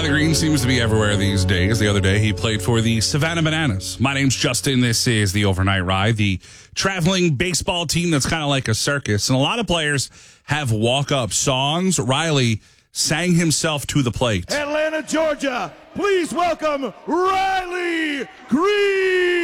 Riley Green seems to be everywhere these days. The other day, he played for the Savannah Bananas. My name's Justin. This is the Overnight Ride, the traveling baseball team that's kind of like a circus. And a lot of players have walk-up songs. Riley sang himself to the plate. Atlanta, Georgia, please welcome Riley Green.